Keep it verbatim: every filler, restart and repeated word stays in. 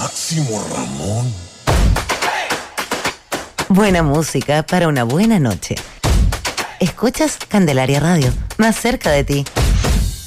Máximo Ramón. Buena música para una buena noche. Escuchas Candelaria Radio, más cerca de ti.